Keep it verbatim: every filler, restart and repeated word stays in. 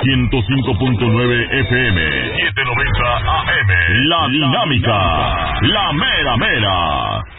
ciento cinco punto nueve F M, setecientos noventa A M. La Dinámica, la mera mera.